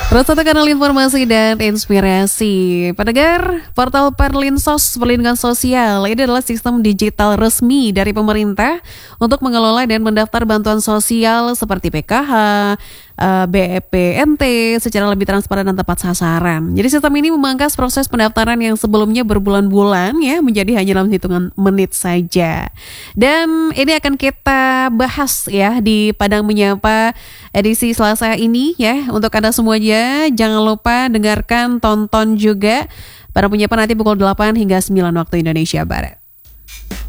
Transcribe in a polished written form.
Terus satu kanal informasi dan inspirasi. Pendengar, portal Perlinsos, Perlindungan Sosial, ini adalah sistem digital resmi dari pemerintah untuk mengelola dan mendaftar bantuan sosial seperti PKH, BEPNT secara lebih transparan dan tepat sasaran. Jadi sistem ini memangkas proses pendaftaran yang sebelumnya berbulan-bulan ya menjadi hanya dalam hitungan menit saja. Dan ini akan kita bahas ya di Padang Menyapa edisi Selasa ini ya. Untuk Anda semuanya jangan lupa dengarkan, tonton juga Padang Menyapa nanti pukul 8 hingga 9 waktu Indonesia Barat.